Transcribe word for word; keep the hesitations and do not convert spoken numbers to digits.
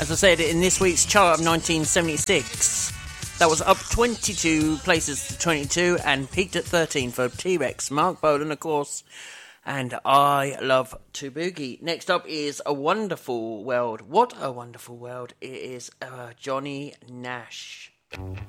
As I said, in this week's chart of nineteen seventy-six, that was up twenty-two places to twenty-two and peaked at thirteen for T-Rex, Mark Bolan, of course, and I Love to Boogie. Next up is A Wonderful World. What a Wonderful World. It is uh, Johnny Nash.